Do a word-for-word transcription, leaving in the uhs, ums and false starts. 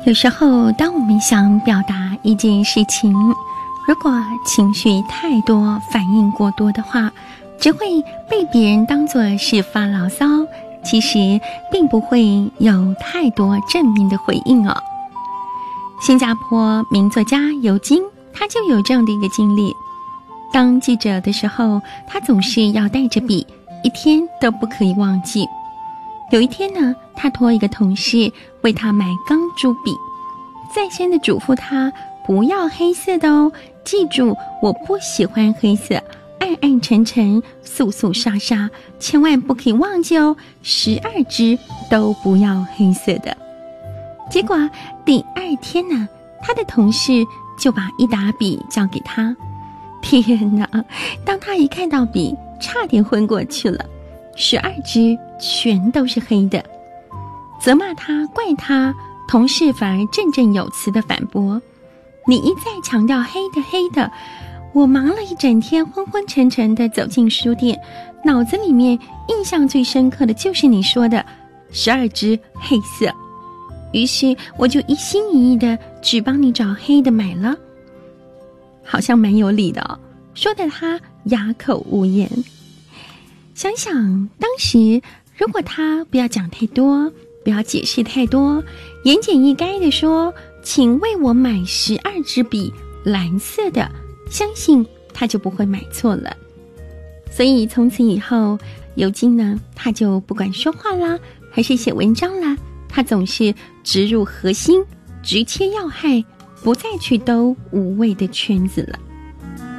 有时候当我们想表达一件事情，如果情绪太多，反应过多的话，只会被别人当作是发牢骚，其实并不会有太多正面的回应哦。新加坡名作家尤金，他就有这样的一个经历。当记者的时候，他总是要带着笔，一天都不可以忘记。有一天呢，他托一个同事为他买钢珠笔，再三的嘱咐他不要黑色的哦，记住我不喜欢黑色，暗暗沉沉，素素沙沙，千万不可以忘记哦，十二支都不要黑色的。结果第二天呢，他的同事就把一打笔交给他。天哪，当他一看到笔，差点昏过去了，十二支全都是黑的。责骂他，怪他，同事反而振振有词地反驳，你一再强调黑的黑的，我忙了一整天，昏昏沉沉地走进书店，脑子里面印象最深刻的就是你说的十二支黑色，于是我就一心一意地只帮你找黑的买了。好像蛮有理的哦，说得他哑口无言。想想当时如果他不要讲太多，不要解释太多，言简意赅地说请为我买十二支笔，蓝色的，相信他就不会买错了。所以从此以后，尤金呢，他就不管说话啦，还是写文章啦，他总是直入核心，直切要害，不再去兜无谓的圈子了。